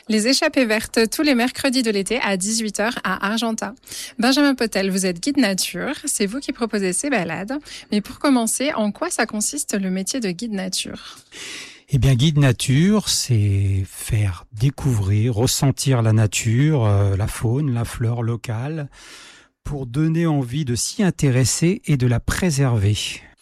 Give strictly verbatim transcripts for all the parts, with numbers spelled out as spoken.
Les échappées vertes tous les mercredis de l'été à dix-huit heures à Argentat. Benjamin Potel, vous êtes guide nature, c'est vous qui proposez ces balades. Mais pour commencer, en quoi ça consiste le métier de guide nature ? Eh bien, guide nature, c'est faire découvrir, ressentir la nature, euh, la faune, la flore locale, pour donner envie de s'y intéresser et de la préserver.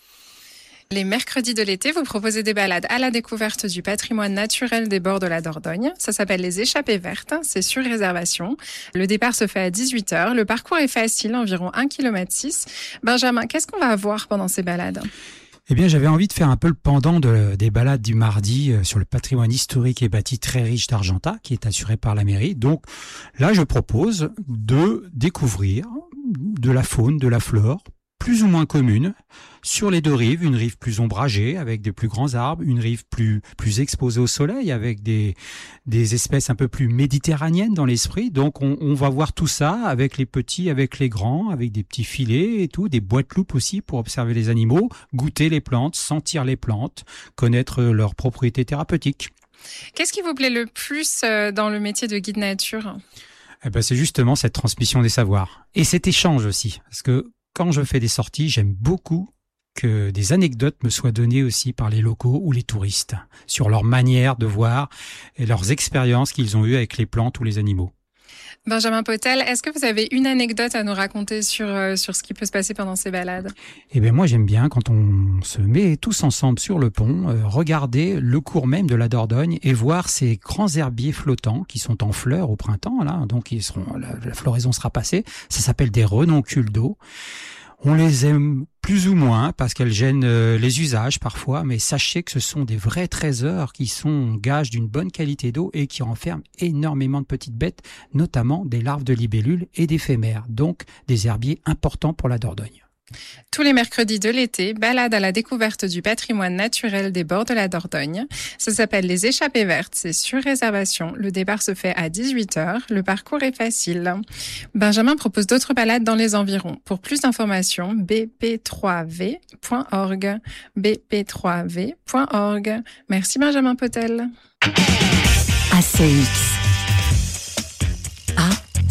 Les mercredis de l'été, vous proposez des balades à la découverte du patrimoine naturel des bords de la Dordogne. Ça s'appelle les échappées vertes, c'est sur réservation. Le départ se fait à dix-huit heures. Le parcours est facile, environ un virgule six kilomètres. Benjamin, qu'est-ce qu'on va voir pendant ces balades ? Eh bien, j'avais envie de faire un peu le pendant de, des balades du mardi sur le patrimoine historique et bâti très riche d'Argentat, qui est assuré par la mairie. Donc là, je propose de découvrir de la faune, de la flore, plus ou moins commune, sur les deux rives, une rive plus ombragée avec des plus grands arbres, une rive plus plus exposée au soleil avec des des espèces un peu plus méditerranéennes dans l'esprit. Donc on, on va voir tout ça avec les petits, avec les grands, avec des petits filets et tout, des boîtes loupes aussi pour observer les animaux, goûter les plantes, sentir les plantes, connaître leurs propriétés thérapeutiques. Qu'est-ce qui vous plaît le plus dans le métier de guide nature ? Eh ben c'est justement cette transmission des savoirs et cet échange aussi, parce que quand je fais des sorties, j'aime beaucoup que des anecdotes me soient données aussi par les locaux ou les touristes sur leur manière de voir et leurs expériences qu'ils ont eues avec les plantes ou les animaux. Benjamin Potel, est-ce que vous avez une anecdote à nous raconter sur, euh, sur ce qui peut se passer pendant ces balades ? Eh bien, moi, j'aime bien quand on se met tous ensemble sur le pont, euh, regarder le cours même de la Dordogne et voir ces grands herbiers flottants qui sont en fleurs au printemps, là, donc ils seront, la, la floraison sera passée. Ça s'appelle des renoncules d'eau. On les aime plus ou moins parce qu'elles gênent les usages parfois, mais sachez que ce sont des vrais trésors qui sont gages d'une bonne qualité d'eau et qui renferment énormément de petites bêtes, notamment des larves de libellules et d'éphémères, donc des herbiers importants pour la Dordogne. Tous les mercredis de l'été, balade à la découverte du patrimoine naturel des bords de la Dordogne. Ça s'appelle les échappées vertes, c'est sur réservation. Le départ se fait à dix-huit heures. Le parcours est facile. Benjamin propose d'autres balades dans les environs. Pour plus d'informations, b p trois v point org. b p trois v point org. Merci Benjamin Potel. A C X